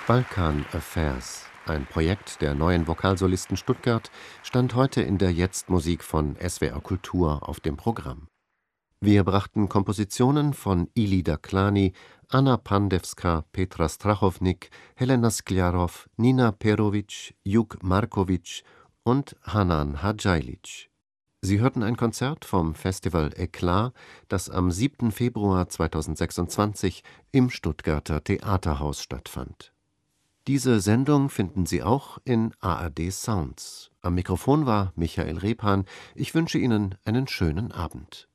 Balkan Affairs, ein Projekt der Neuen Vokalsolisten Stuttgart, stand heute in der Jetzt-Musik von SWR Kultur auf dem Programm. Wir brachten Kompositionen von Ili Daklani, Anna Pandewska, Petra Strachownik, Helena Skляrow, Nina Perovic, Juk Markovic und Hanan Hadžajlić. Sie hörten ein Konzert vom Festival Eklat, das am 7. Februar 2026 im Stuttgarter Theaterhaus stattfand. Diese Sendung finden Sie auch in ARD Sounds. Am Mikrofon war Michael Rephan. Ich wünsche Ihnen einen schönen Abend.